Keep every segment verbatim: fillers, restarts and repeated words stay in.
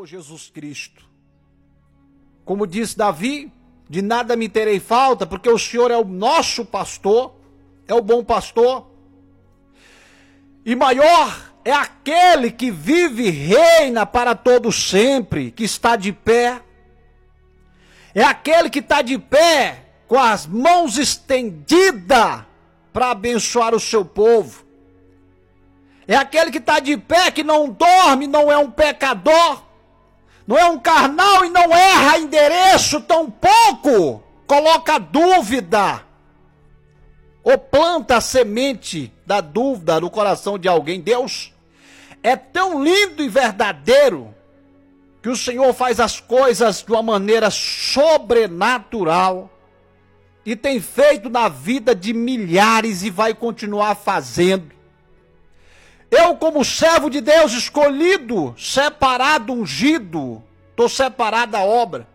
Senhor Jesus Cristo. Como disse Davi, de nada me terei falta, porque o Senhor é o nosso pastor, é o bom pastor. E maior é aquele que vive e reina para todo sempre, que está de pé. É aquele que está de pé, com as mãos estendidas, para abençoar o seu povo. É aquele que está de pé, que não dorme, não é um pecador, não é um carnal e não erra endereço, tampouco coloca dúvida, ou planta a semente da dúvida no coração de alguém. Deus é tão lindo e verdadeiro, que o Senhor faz as coisas de uma maneira sobrenatural, e tem feito na vida de milhares e vai continuar fazendo. Eu, como servo de Deus, escolhido, separado, ungido, estou separado da obra.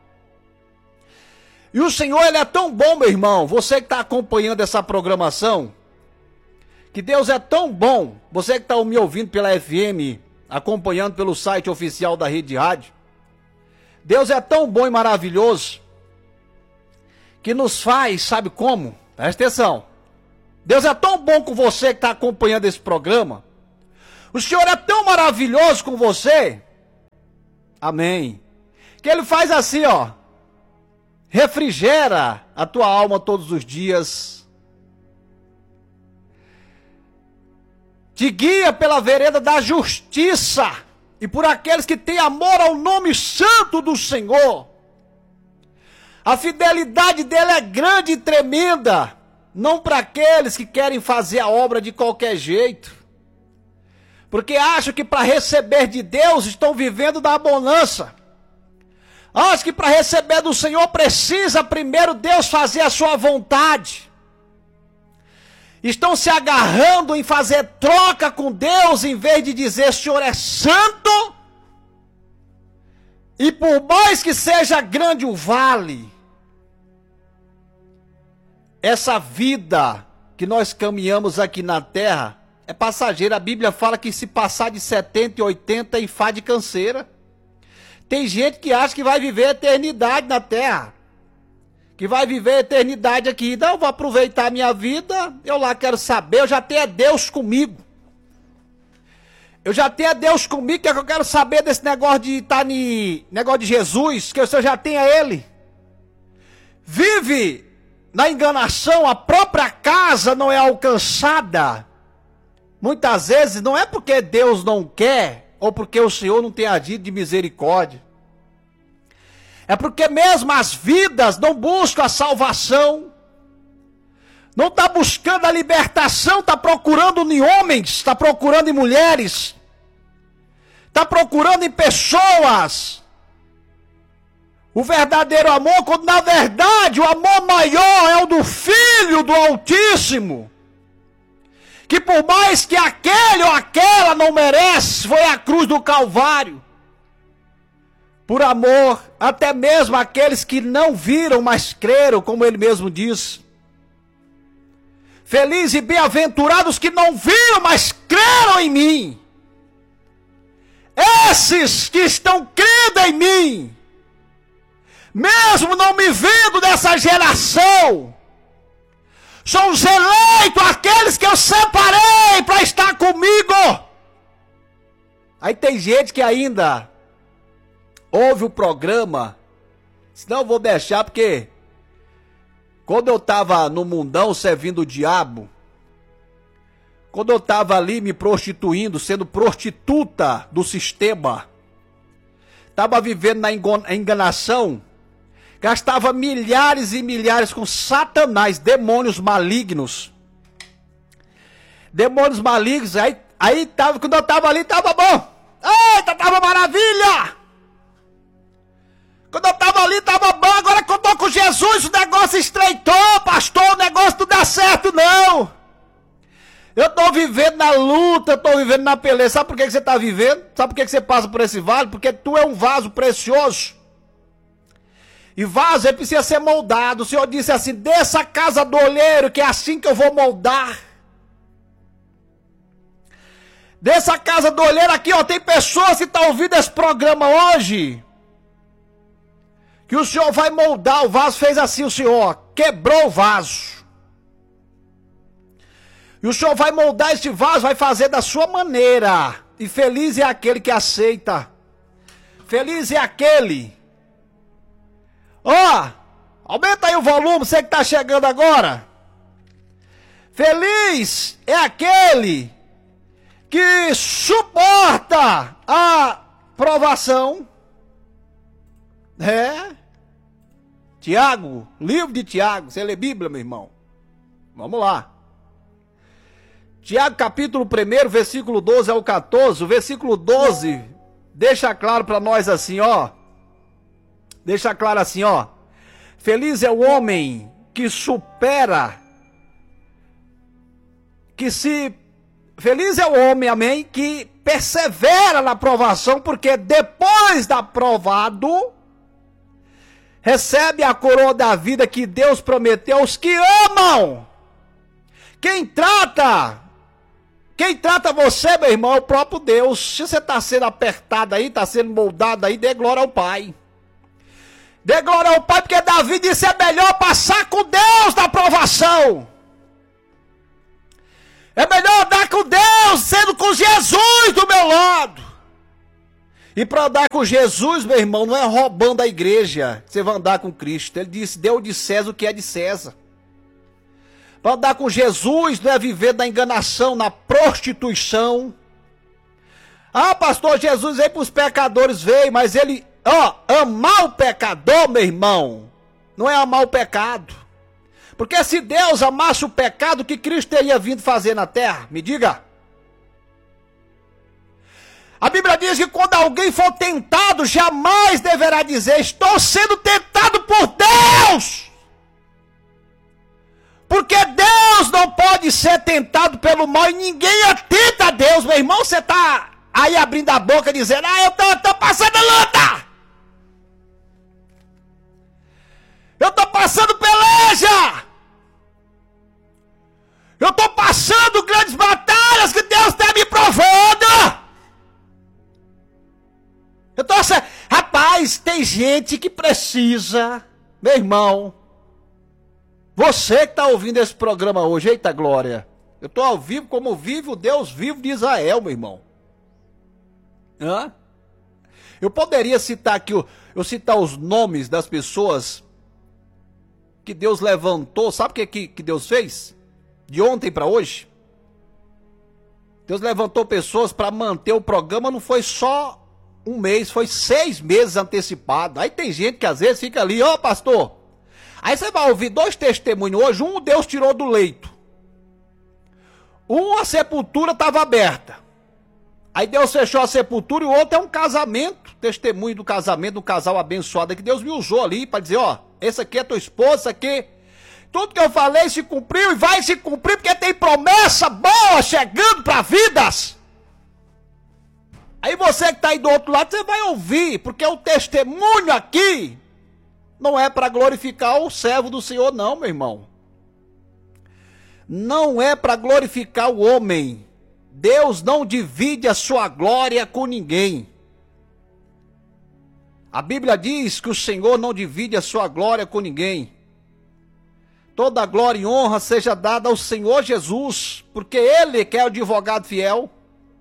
E o Senhor, Ele é tão bom, meu irmão, você que está acompanhando essa programação, que Deus é tão bom, você que está me ouvindo pela F M, acompanhando pelo site oficial da Rede Rádio, Deus é tão bom e maravilhoso, que nos faz, sabe como? Presta atenção. Deus é tão bom com você que está acompanhando esse programa, o Senhor é tão maravilhoso com você, amém, que Ele faz assim, ó, refrigera a tua alma todos os dias, te guia pela vereda da justiça, e por aqueles que têm amor ao nome santo do Senhor. A fidelidade dele é grande e tremenda, não para aqueles que querem fazer a obra de qualquer jeito, porque acham que para receber de Deus estão vivendo da bonança. Acham que para receber do Senhor precisa primeiro Deus fazer a sua vontade. Estão se agarrando em fazer troca com Deus, em vez de dizer: Senhor é santo, e por mais que seja grande o vale, essa vida que nós caminhamos aqui na terra é passageira. A Bíblia fala que se passar de setenta e oitenta, enfade canseira. Tem gente que acha que vai viver a eternidade na terra, que vai viver a eternidade aqui. Não, eu vou aproveitar a minha vida, eu lá quero saber, eu já tenho Deus comigo. Eu já tenho Deus comigo, que é que eu quero saber desse negócio de estar em negócio de Jesus, que eu já tenho Ele. Vive na enganação, a própria casa não é alcançada. Muitas vezes não é porque Deus não quer, ou porque o Senhor não tem agido de misericórdia. É porque mesmo as vidas não buscam a salvação, não está buscando a libertação, está procurando em homens, está procurando em mulheres, está procurando em pessoas o verdadeiro amor, quando na verdade o amor maior é o do Filho do Altíssimo, que por mais que aquele ou aquela não merece, foi a cruz do Calvário, por amor até mesmo aqueles que não viram, mas creram, como ele mesmo diz. Felizes e bem-aventurados que não viram, mas creram em mim. Esses que estão crendo em mim, mesmo não me vendo dessa geração, são os eleitos, aqueles que eu separei para estar comigo. Aí tem gente que ainda ouve o programa, senão eu vou deixar, porque quando eu estava no mundão servindo o diabo, quando eu estava ali me prostituindo, sendo prostituta do sistema, estava vivendo na enganação, gastava milhares e milhares com Satanás, demônios malignos. Demônios malignos, aí, aí tava, quando eu estava ali, estava bom. Eita, estava maravilha! Quando eu estava ali, estava bom. Agora que eu estou com Jesus, o negócio estreitou, pastor, o negócio não dá certo, não. Eu estou vivendo na luta, eu estou vivendo na peleja. Sabe por que você está vivendo? Sabe por que você passa por esse vale? Porque tu é um vaso precioso. E vaso, ele precisa ser moldado. O Senhor disse assim: desça a casa do olheiro, que é assim que eu vou moldar. Dessa casa do olheiro aqui, ó, tem pessoas que estão ouvindo esse programa hoje, que o Senhor vai moldar. O vaso fez assim, o Senhor quebrou o vaso. E o Senhor vai moldar este vaso, vai fazer da sua maneira. E feliz é aquele que aceita. Feliz é aquele. Ó, oh, aumenta aí o volume, você que tá chegando agora. Feliz é aquele que suporta a provação. É. Tiago, livro de Tiago. Você lê Bíblia, meu irmão? Vamos lá. Tiago capítulo um, versículo doze ao quatorze. O versículo doze deixa claro para nós assim, ó. Deixa claro assim, ó. Feliz é o homem que supera, que se... Feliz é o homem, amém, que persevera na provação, porque depois da provado, recebe a coroa da vida que Deus prometeu aos que amam. Quem trata, quem trata você, meu irmão, é o próprio Deus. Se você está sendo apertado aí, está sendo moldado aí, dê glória ao Pai. Dê glória ao Pai, porque Davi disse, é melhor passar com Deus na provação. É melhor andar com Deus, sendo com Jesus do meu lado. E para andar com Jesus, meu irmão, não é roubando a igreja, você vai andar com Cristo. Ele disse, deu de César o que é de César. Para andar com Jesus não é viver na enganação, na prostituição. Ah, pastor, Jesus veio para os pecadores, veio, mas ele, ó, amar o pecador, meu irmão, não é amar o pecado. Porque se Deus amasse o pecado, o que Cristo teria vindo fazer na terra? Me diga. A Bíblia diz que quando alguém for tentado, jamais deverá dizer, estou sendo tentado por Deus. Porque Deus não pode ser tentado pelo mal e ninguém atenta a Deus. Meu irmão, você está aí abrindo a boca dizendo, ah, eu tô, tô passando luta. Eu tô passando peleja. Eu tô passando grandes batalhas que Deus está me provando. Eu tô assim, rapaz, tem gente que precisa, meu irmão, você que está ouvindo esse programa hoje, eita glória, eu tô ao vivo como vive o Deus vivo de Israel, meu irmão. Hã? Eu poderia citar aqui, eu citar os nomes das pessoas que Deus levantou, sabe o que, que, que Deus fez? De ontem para hoje, Deus levantou pessoas para manter o programa, não foi só um mês, foi seis meses antecipado. Aí tem gente que às vezes fica ali, ó, pastor, aí você vai ouvir dois testemunhos hoje, um Deus tirou do leito, um a sepultura estava aberta, aí Deus fechou a sepultura, e o outro é um casamento, testemunho do casamento, do casal abençoado, que Deus me usou ali para dizer, ó, essa aqui é tua esposa, essa aqui... Tudo que eu falei se cumpriu e vai se cumprir, porque tem promessa boa chegando para vidas. Aí você que está aí do outro lado, você vai ouvir, porque o testemunho aqui não é para glorificar o servo do Senhor, não, meu irmão. Não é para glorificar o homem. Deus não divide a sua glória com ninguém. A Bíblia diz que o Senhor não divide a sua glória com ninguém. Toda glória e honra seja dada ao Senhor Jesus, porque Ele que é o advogado fiel.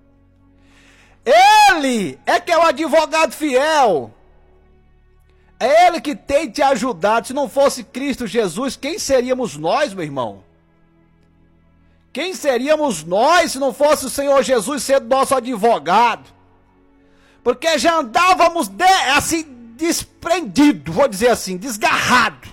Ele é que é o advogado fiel. É Ele que tem te ajudado. Se não fosse Cristo Jesus, quem seríamos nós, meu irmão? Quem seríamos nós se não fosse o Senhor Jesus sendo nosso advogado? Porque já andávamos de, assim, desprendido, vou dizer assim, desgarrado.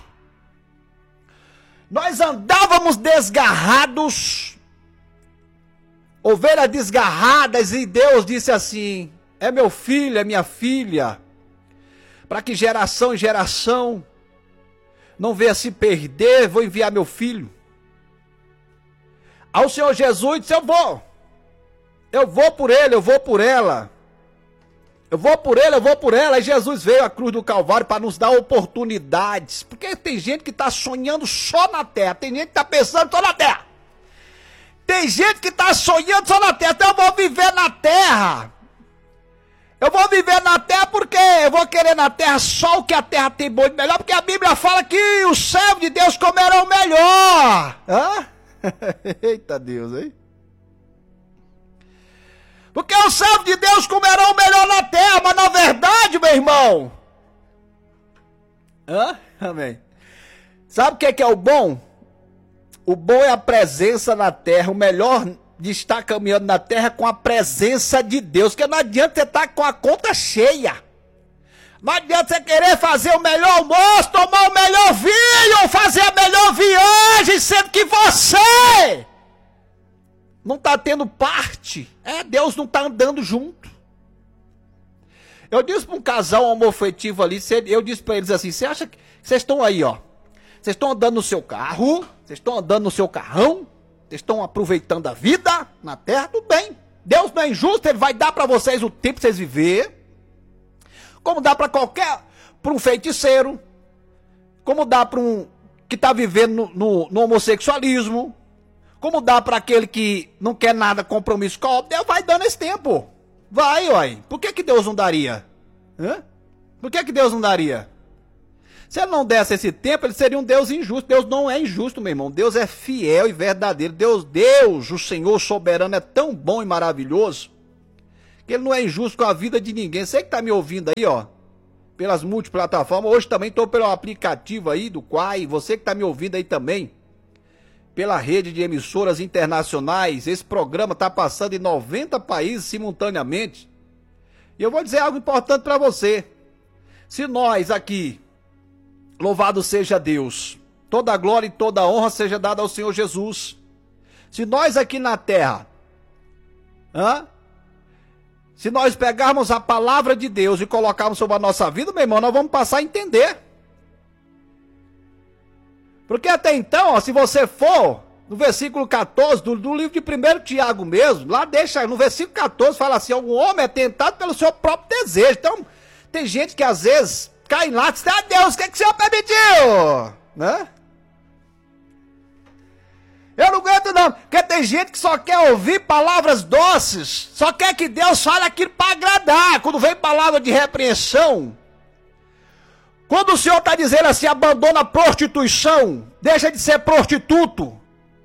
Nós andávamos desgarrados, ovelhas desgarradas, e Deus disse assim, é meu filho, é minha filha, para que geração em geração não venha se perder, vou enviar meu filho. Ao Senhor Jesus disse, eu vou, eu vou por ele, eu vou por ela. Eu vou por ele, eu vou por ela. E Jesus veio à cruz do Calvário para nos dar oportunidades. Porque tem gente que está sonhando só na terra. Tem gente que está pensando só na terra. Tem gente que está sonhando só na terra. Então eu vou viver na terra. Eu vou viver na terra porque eu vou querer na terra só o que a terra tem bom e melhor. Porque a Bíblia fala que os servos de Deus comerão melhor. Hã? Eita Deus, hein? Porque os servos de Deus comerão melhor na terra. Mas na verdade, meu irmão... Hã? Amém. Sabe o que é, que é o bom? O bom é a presença na terra. O melhor de estar caminhando na terra é com a presença de Deus. Porque não adianta você estar com a conta cheia. Não adianta você querer fazer o melhor almoço, tomar o melhor vinho, fazer a melhor viagem, sendo que você não está tendo parte. É, Deus não está andando junto. Eu disse para um casal homoafetivo ali, eu disse para eles assim, você acha que vocês estão aí, ó, vocês estão andando no seu carro, vocês estão andando no seu carrão, vocês estão aproveitando a vida na terra, tudo bem. Deus não é injusto, Ele vai dar para vocês o tempo para vocês viver, como dá para qualquer, para um feiticeiro, como dá para um que está vivendo no, no, no homossexualismo, como dá para aquele que não quer nada compromisso com a obra. Deus vai dando esse tempo. Vai, uai. Por que que Deus não daria? Hã? Por que que Deus não daria? Se Ele não desse esse tempo, Ele seria um Deus injusto. Deus não é injusto, meu irmão. Deus é fiel e verdadeiro. Deus, Deus, o Senhor soberano, é tão bom e maravilhoso que Ele não é injusto com a vida de ninguém. Você que está me ouvindo aí, ó, pelas multiplataformas. Hoje também estou pelo aplicativo aí do Quai. Você que está me ouvindo aí também pela rede de emissoras internacionais. Esse programa está passando em noventa países simultaneamente. E eu vou dizer algo importante para você. Se nós aqui, louvado seja Deus, toda a glória e toda a honra seja dada ao Senhor Jesus. Se nós aqui na terra, hã? Se nós pegarmos a palavra de Deus e colocarmos sobre a nossa vida, meu irmão, nós vamos passar a entender. Porque até então, ó, se você for no versículo quatorze do, do livro de primeiro Tiago mesmo, lá deixa, no versículo quatorze fala assim, o homem é tentado pelo seu próprio desejo. Então, tem gente que às vezes cai lá e diz, ah Deus, o que, é que o Senhor permitiu? Né? Eu não aguento não, porque tem gente que só quer ouvir palavras doces, só quer que Deus fale aquilo para agradar. Quando vem palavra de repreensão, quando o Senhor está dizendo assim, abandona a prostituição, deixa de ser prostituto,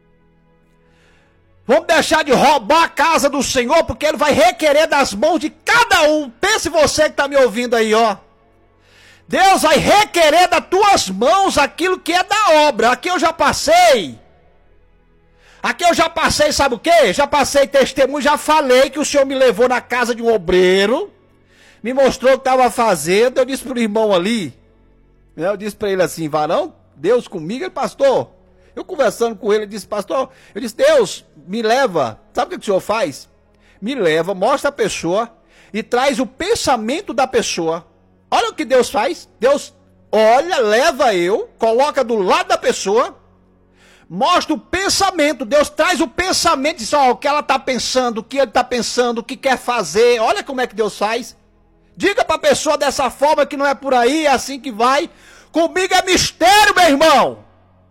vamos deixar de roubar a casa do Senhor, porque Ele vai requerer das mãos de cada um. Pense você que está me ouvindo aí, ó. Deus vai requerer das tuas mãos aquilo que é da obra. Aqui eu já passei. Aqui eu já passei, sabe o quê? Já passei testemunho, já falei que o Senhor me levou na casa de um obreiro, me mostrou o que estava fazendo. Eu disse para o irmão ali, eu disse para ele assim, varão, Deus comigo. Ele, pastor, eu conversando com ele, ele disse, pastor, eu disse, Deus, me leva, sabe o que, que o Senhor faz? Me leva, mostra a pessoa e traz o pensamento da pessoa. Olha o que Deus faz, Deus olha, leva eu, coloca do lado da pessoa, mostra o pensamento, Deus traz o pensamento, diz, ó, o que ela está pensando, o que ele está pensando, o que quer fazer, olha como é que Deus faz. Diga para a pessoa dessa forma que não é por aí, é assim que vai. Comigo é mistério, meu irmão.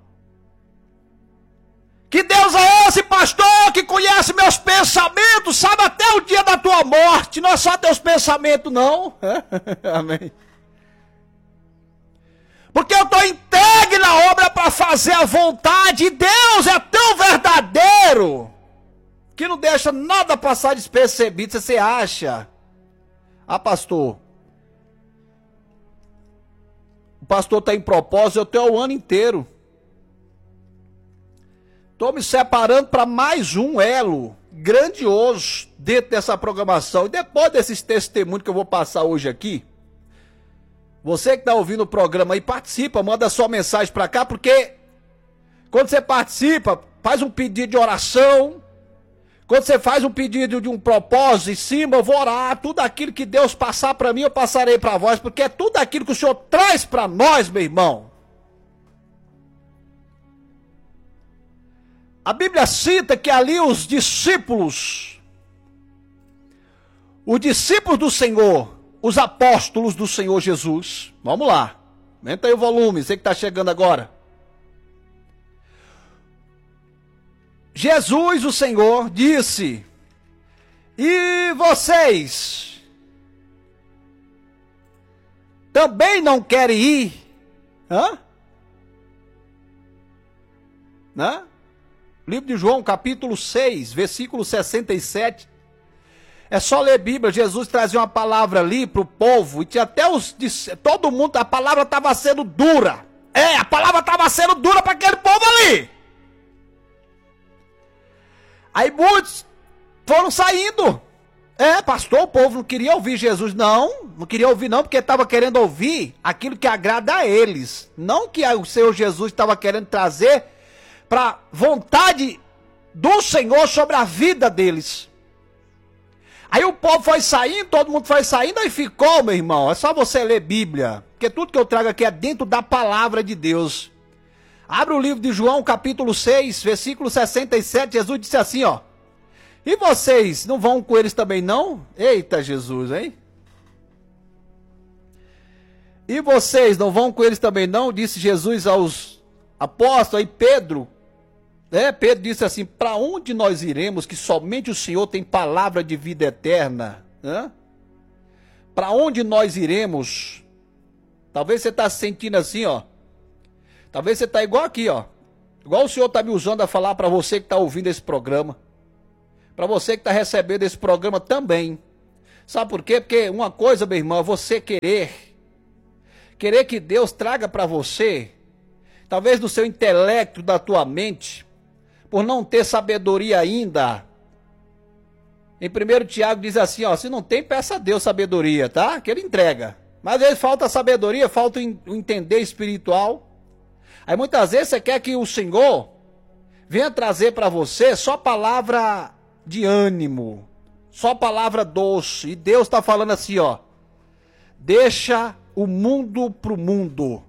Que Deus é esse, pastor, que conhece meus pensamentos, sabe até o dia da tua morte, não é só teus pensamentos, não. Amém. Porque eu estou entregue na obra para fazer a vontade, e Deus é tão verdadeiro que não deixa nada passar despercebido. Você acha? Ah, pastor, o pastor está em propósito, eu tenho o ano inteiro. Estou me separando para mais um elo grandioso dentro dessa programação. E depois desses testemunhos que eu vou passar hoje aqui, você que está ouvindo o programa aí, participa, manda sua mensagem para cá, porque quando você participa, faz um pedido de oração. Quando você faz um pedido de um propósito em cima, eu vou orar. Tudo aquilo que Deus passar para mim, eu passarei para vós, porque é tudo aquilo que o Senhor traz para nós, meu irmão. A Bíblia cita que ali os discípulos, os discípulos do Senhor, os apóstolos do Senhor Jesus, vamos lá, aumenta aí o volume, você que está chegando agora. Jesus, o Senhor, disse: e vocês também não querem ir? Hã? Né? Livro de João, capítulo seis, versículo sessenta e sete. É só ler Bíblia. Jesus trazia uma palavra ali para o povo, e tinha até os, todo mundo, a palavra estava sendo dura. É, a palavra estava sendo dura para aquele povo ali. Aí muitos foram saindo. É, pastor, o povo não queria ouvir Jesus. Não, não queria ouvir não, porque estava querendo ouvir aquilo que agrada a eles. Não que o Senhor Jesus estava querendo trazer para vontade do Senhor sobre a vida deles. Aí o povo foi saindo, todo mundo foi saindo, aí ficou, meu irmão. É só você ler Bíblia, porque tudo que eu trago aqui é dentro da palavra de Deus. Abre o livro de João, capítulo seis, versículo sessenta e sete. Jesus disse assim, ó: e vocês não vão com eles também não? Eita Jesus, hein? E vocês não vão com eles também não? Disse Jesus aos apóstolos. Aí Pedro, né? Pedro disse assim: para onde nós iremos, que somente o Senhor tem palavra de vida eterna? Né? Para onde nós iremos? Talvez você está se sentindo assim, ó. Talvez você está igual aqui, ó. Igual o Senhor está me usando a falar para você que está ouvindo esse programa. Para você que está recebendo esse programa também. Sabe por quê? Porque uma coisa, meu irmão, é você querer. Querer que Deus traga para você, talvez do seu intelecto, da tua mente, por não ter sabedoria ainda. Em primeiro Tiago diz assim, ó: se não tem, peça a Deus sabedoria, tá? Que ele entrega. Mas às vezes falta sabedoria, falta o entender espiritual. Aí muitas vezes você quer que o Senhor venha trazer para você só palavra de ânimo, só palavra doce. E Deus está falando assim, ó: deixa o mundo pro mundo.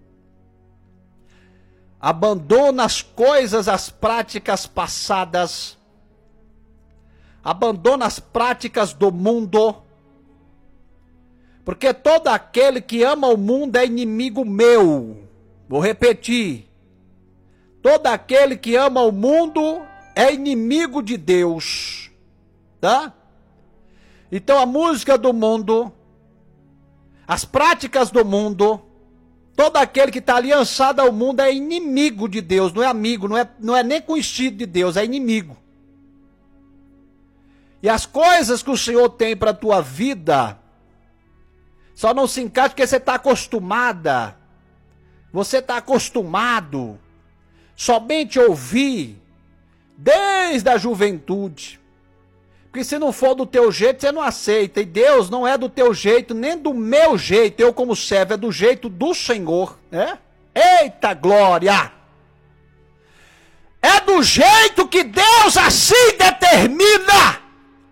Abandona as coisas, as práticas passadas. Abandona as práticas do mundo. Porque todo aquele que ama o mundo é inimigo meu. Vou repetir. Todo aquele que ama o mundo é inimigo de Deus. Tá? Então a música do mundo, as práticas do mundo, todo aquele que está aliançado ao mundo é inimigo de Deus, não é amigo, não é, não é nem conhecido de Deus, é inimigo. E as coisas que o Senhor tem para a tua vida, só não se encaixa porque você está acostumada, você está acostumado, somente ouvir, desde a juventude. Porque se não for do teu jeito, você não aceita. E Deus não é do teu jeito, nem do meu jeito. Eu como servo, é do jeito do Senhor. Né? Eita glória! É do jeito que Deus assim determina.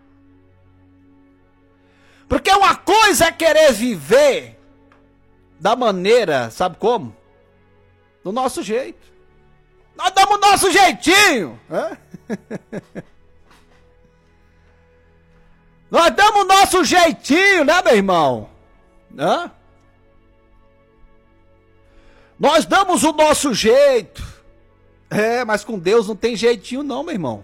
Porque uma coisa é querer viver da maneira, sabe como? Do nosso jeito. Nós damos o nosso jeitinho. Né? Nós damos o nosso jeitinho, né, meu irmão? Hã? Nós damos o nosso jeito. É, mas com Deus não tem jeitinho não, meu irmão.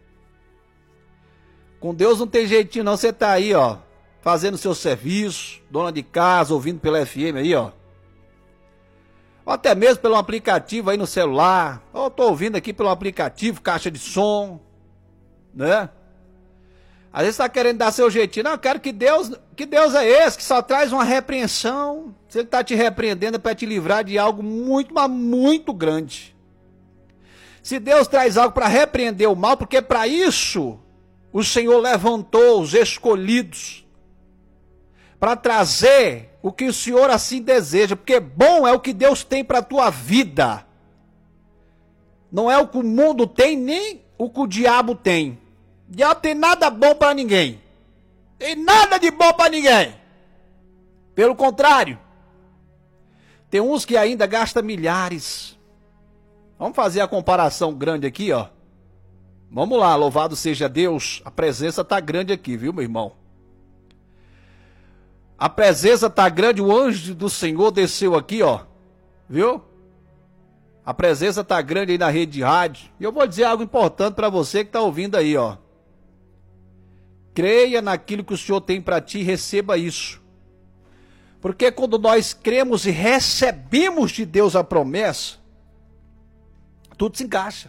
Com Deus não tem jeitinho não. Você tá aí, ó, fazendo seu serviço, dona de casa, ouvindo pela F M aí, ó. Ou até mesmo pelo aplicativo aí no celular. Ou tô ouvindo aqui pelo aplicativo, caixa de som, né? Às vezes está querendo dar seu jeitinho. Não, eu quero que Deus, que Deus é esse, que só traz uma repreensão. Se ele está te repreendendo é para te livrar de algo muito, mas muito grande. Se Deus traz algo para repreender o mal, porque para isso o Senhor levantou os escolhidos. Para trazer o que o Senhor assim deseja. Porque bom é o que Deus tem para a tua vida. Não é o que o mundo tem, nem o que o diabo tem. O diabo tem nada bom para ninguém. Tem nada de bom para ninguém. Pelo contrário. Tem uns que ainda gastam milhares. Vamos fazer a comparação grande aqui, ó. Vamos lá, louvado seja Deus. A presença está grande aqui, viu, meu irmão? A presença está grande, o anjo do Senhor desceu aqui, ó. Viu? A presença está grande aí na rede de rádio. E eu vou dizer algo importante para você que está ouvindo aí, ó. Creia naquilo que o Senhor tem para ti e receba isso. Porque quando nós cremos e recebemos de Deus a promessa, tudo se encaixa.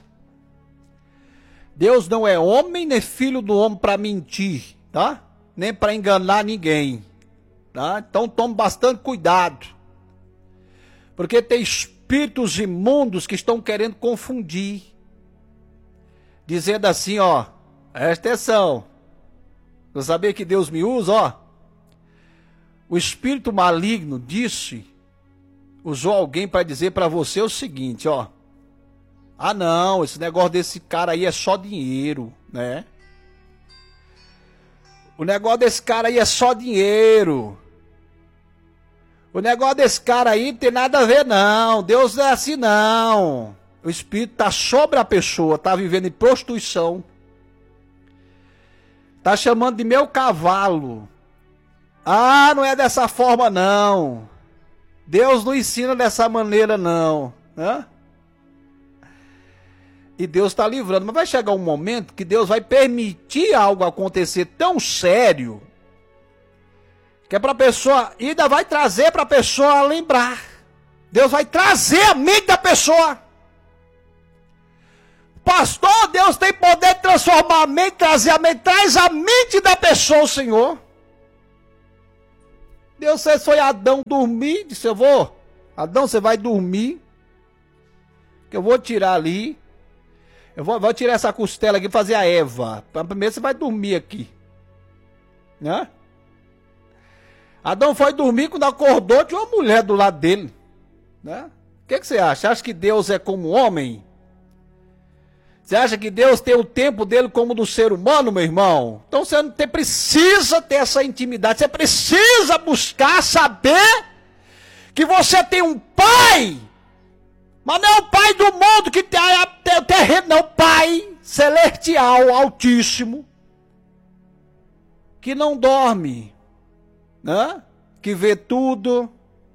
Deus não é homem, nem filho do homem para mentir, tá? Nem para enganar ninguém, tá? Então tome bastante cuidado. Porque tem espíritos imundos que estão querendo confundir. Dizendo assim, ó, presta atenção. Eu sabia que Deus me usa, ó. O espírito maligno disse, usou alguém para dizer para você o seguinte, ó. Ah não, esse negócio desse cara aí é só dinheiro, né? O negócio desse cara aí é só dinheiro. O negócio desse cara aí não tem nada a ver não, Deus não é assim não. O espírito está sobre a pessoa, está vivendo em prostituição. Está chamando de meu cavalo. Ah, não é dessa forma não. Deus não ensina dessa maneira não, né? E Deus está livrando. Mas vai chegar um momento que Deus vai permitir algo acontecer tão sério, que é para a pessoa, e ainda vai trazer para a pessoa lembrar. Deus vai trazer a mente da pessoa. Pastor, Deus tem poder de transformar a mente, trazer a mente. Traz a mente da pessoa, Senhor. Deus fez foi Adão dormir, disse, eu vou. Adão, você vai dormir, que eu vou tirar ali. Eu vou, vou tirar essa costela aqui e fazer a Eva. Primeiro você vai dormir aqui. Né? Adão foi dormir, quando acordou, tinha uma mulher do lado dele. Né? O que, que você acha? Acha que Deus é como homem? Você acha que Deus tem o tempo dele como do ser humano, meu irmão? Então você não tem, precisa ter essa intimidade. Você precisa buscar saber que você tem um pai. Mas não é o pai do mundo que tem o terreno, não. Pai celestial, altíssimo, que não dorme, né? Que vê tudo.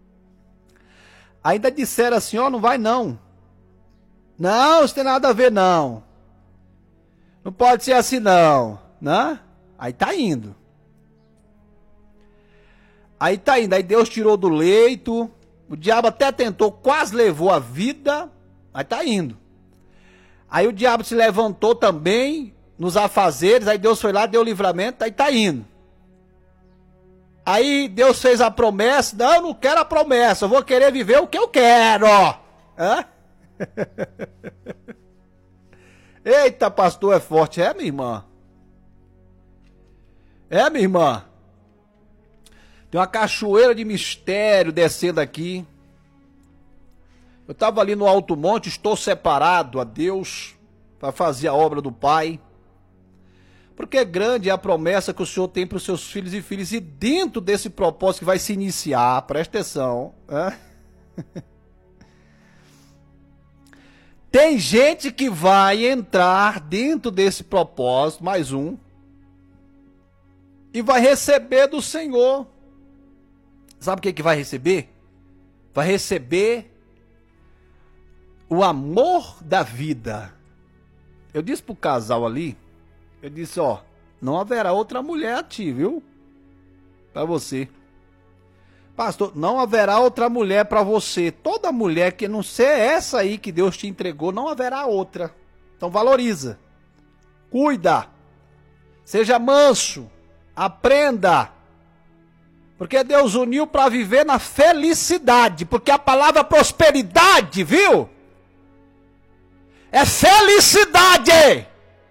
Ainda disseram assim, ó, não vai não. Não, isso tem nada a ver não. Não pode ser assim não, né? Aí tá indo. Aí tá indo, aí Deus tirou do leito. O diabo até tentou, quase levou a vida, mas tá indo. Aí o diabo se levantou também nos afazeres, aí Deus foi lá, deu o livramento, aí tá indo. Aí Deus fez a promessa, não, eu não quero a promessa, eu vou querer viver o que eu quero. Hã? Eita, pastor, é forte, é, minha irmã? É, minha irmã? Tem uma cachoeira de mistério descendo aqui. Eu estava ali no alto monte, estou separado a Deus para fazer a obra do Pai. Porque grande é a promessa que o Senhor tem para os seus filhos e filhas. E dentro desse propósito que vai se iniciar, presta atenção. Né? Tem gente que vai entrar dentro desse propósito, mais um, e vai receber do Senhor. Sabe o que que vai receber? Vai receber o amor da vida. Eu disse pro casal ali, eu disse, ó, não haverá outra mulher a ti, viu? Para você. Pastor, não haverá outra mulher para você. Toda mulher que não ser essa aí que Deus te entregou, não haverá outra. Então valoriza. Cuida. Seja manso. Aprenda. Porque Deus uniu para viver na felicidade. Porque a palavra prosperidade, viu? É felicidade.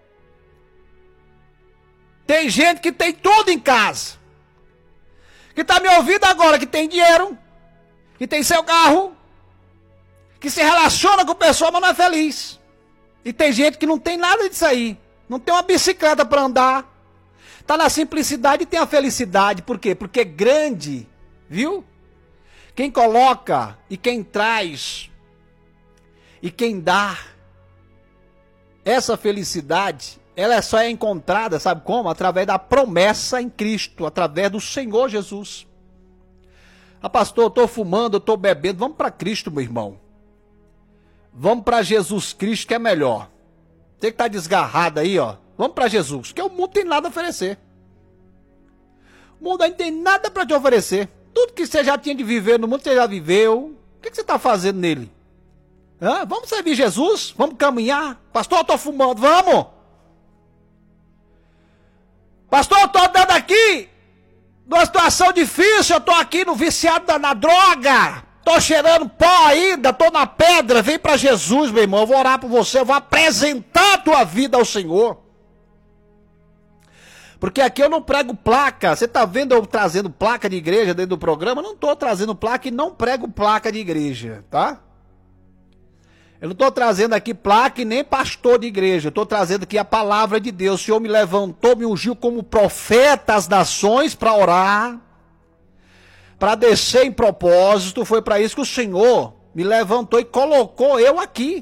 Tem gente que tem tudo em casa. Que está me ouvindo agora, que tem dinheiro. Que tem seu carro. Que se relaciona com pessoa, mas não é feliz. E tem gente que não tem nada disso aí. Não tem uma bicicleta para andar. Está na simplicidade e tem a felicidade. Por quê? Porque é grande, viu? Quem coloca e quem traz e quem dá essa felicidade, ela só é encontrada, sabe como? Através da promessa em Cristo, através do Senhor Jesus. Ah, pastor, eu estou fumando, eu estou bebendo. Vamos para Cristo, meu irmão. Vamos para Jesus Cristo que é melhor. Você que tá desgarrado aí, ó. Vamos para Jesus, porque o mundo tem nada a oferecer. O mundo aí não tem nada para te oferecer. Tudo que você já tinha de viver no mundo, você já viveu. O que, que você tá fazendo nele? Hã? Vamos servir Jesus? Vamos caminhar? Pastor, eu tô fumando, vamos! Pastor, eu tô andando aqui numa situação difícil, eu tô aqui no viciado da, na droga, tô cheirando pó ainda, tô na pedra, vem pra Jesus, meu irmão, eu vou orar por você, eu vou apresentar a tua vida ao Senhor. Porque aqui eu não prego placa, você tá vendo eu trazendo placa de igreja dentro do programa? Eu não tô trazendo placa e não prego placa de igreja, tá? Eu não estou trazendo aqui placa e nem pastor de igreja. Eu estou trazendo aqui a palavra de Deus. O Senhor me levantou, me ungiu como profeta às nações para orar, para descer em propósito. Foi para isso que o Senhor me levantou e colocou eu aqui.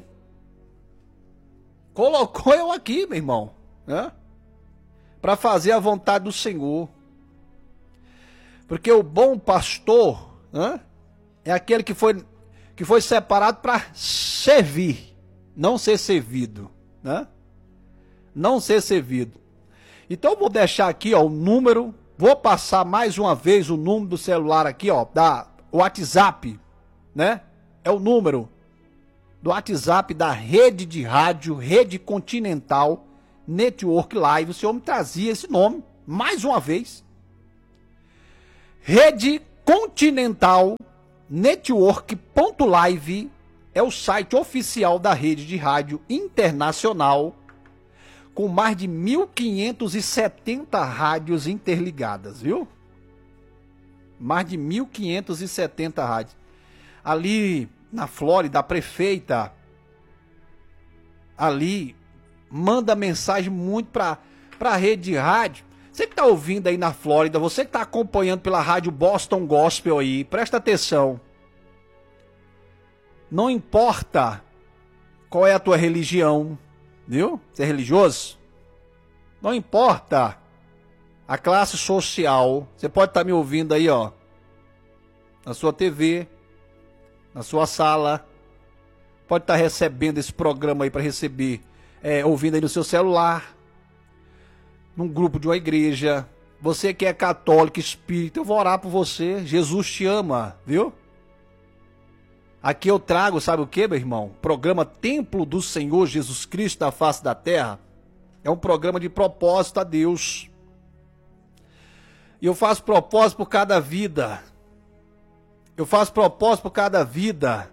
Colocou eu aqui, meu irmão, né? Para fazer a vontade do Senhor. Porque o bom pastor, né, é aquele que foi... que foi separado para servir, não ser servido, né? Não ser servido. Então eu vou deixar aqui, ó, o número, vou passar mais uma vez o número do celular aqui, ó, da WhatsApp, né? É o número do WhatsApp da Rede de Rádio, Rede Continental Network Live. O Senhor me trazia esse nome, mais uma vez. Rede Continental Network.live é o site oficial da rede de rádio internacional, com mais de mil quinhentas e setenta rádios interligadas, viu? Mais de mil quinhentas e setenta rádios. Ali na Flórida, a prefeita ali manda mensagem muito para a rede de rádio. Você que está ouvindo aí na Flórida, você que está acompanhando pela rádio Boston Gospel aí, presta atenção. Não importa qual é a tua religião, viu? Você é religioso? Não importa a classe social. Você pode estar me ouvindo aí, ó, na sua T V, na sua sala. Pode estar recebendo esse programa aí para receber, é, ouvindo aí no seu celular, num grupo de uma igreja. Você que é católico, espírita, eu vou orar por você. Jesus te ama, viu? Aqui eu trago, sabe o que, meu irmão? Programa Templo do Senhor Jesus Cristo da face da terra. É um programa de propósito a Deus. E eu faço propósito por cada vida. Eu faço propósito por cada vida.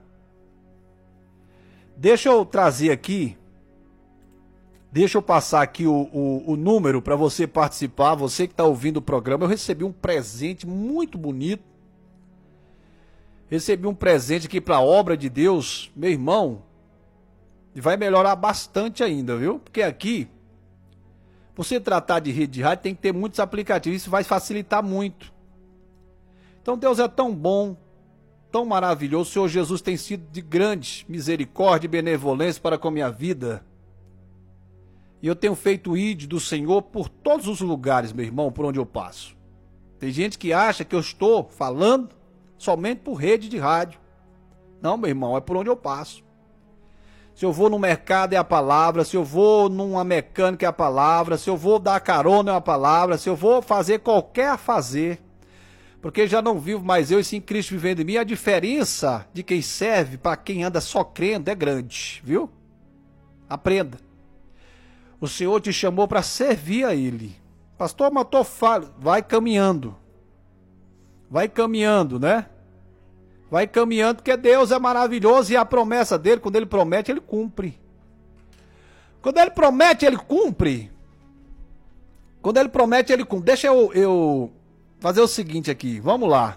Deixa eu trazer aqui. Deixa eu passar aqui o, o, o número para você participar. Você que está ouvindo o programa. Eu recebi um presente muito bonito. Recebi um presente aqui para a obra de Deus, meu irmão, e vai melhorar bastante ainda, viu? Porque aqui, você tratar de rede de rádio, tem que ter muitos aplicativos, isso vai facilitar muito. Então Deus é tão bom, tão maravilhoso, o Senhor Jesus tem sido de grande misericórdia e benevolência para com a minha vida. E eu tenho feito o I D do Senhor por todos os lugares, meu irmão, por onde eu passo. Tem gente que acha que eu estou falando somente por rede de rádio. Não, meu irmão, é por onde eu passo. Se eu vou no mercado é a palavra, se eu vou numa mecânica é a palavra, se eu vou dar carona é a palavra, se eu vou fazer qualquer fazer, porque já não vivo mais eu e sim Cristo vivendo em mim. A diferença de quem serve para quem anda só crendo é grande, viu? Aprenda. O Senhor te chamou para servir a Ele. Pastor, mas eu tô falho. Vai caminhando. Vai caminhando, né? Vai caminhando, porque Deus é maravilhoso e a promessa dele, quando ele promete, ele cumpre. Quando ele promete, ele cumpre. Quando ele promete, ele cumpre. Deixa eu, eu fazer o seguinte aqui, vamos lá.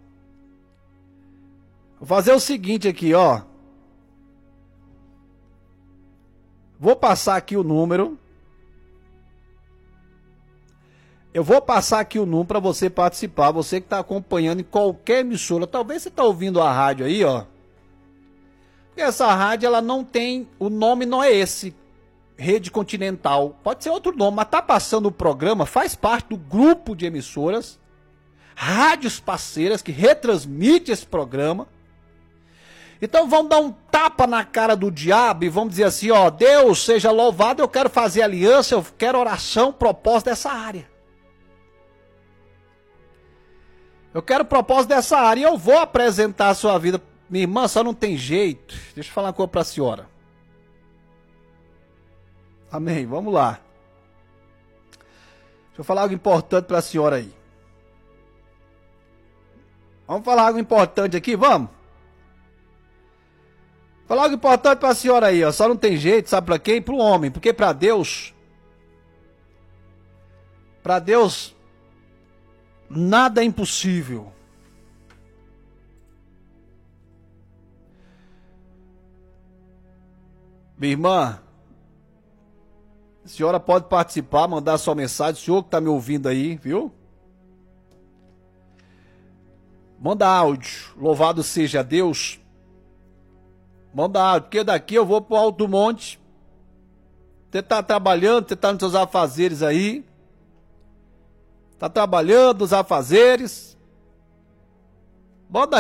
Vou fazer o seguinte aqui, ó. Vou passar aqui o número. Eu vou passar aqui o número para você participar, você que está acompanhando em qualquer emissora. Talvez você está ouvindo a rádio aí, ó. Porque essa rádio, ela não tem, o nome não é esse, Rede Continental. Pode ser outro nome, mas está passando o programa, faz parte do grupo de emissoras, rádios parceiras que retransmite esse programa. Então vamos dar um tapa na cara do diabo e vamos dizer assim, ó, Deus seja louvado, eu quero fazer aliança, eu quero oração, propósito dessa área. Eu quero propósito dessa área e eu vou apresentar a sua vida. Minha irmã, só não tem jeito. Deixa eu falar uma coisa para a senhora. Amém, vamos lá. Deixa eu falar algo importante para a senhora aí. Vamos falar algo importante aqui, vamos? Falar algo importante para a senhora aí, ó. Só não tem jeito, sabe para quem? Para o homem. Porque para Deus, para Deus, nada é impossível. Minha irmã, a senhora pode participar, mandar sua mensagem. O senhor que está me ouvindo aí, viu? Manda áudio. Louvado seja Deus. Manda áudio, porque daqui eu vou pro Alto Monte. Você tá trabalhando, você tá nos seus afazeres aí. Tá trabalhando nos afazeres. Manda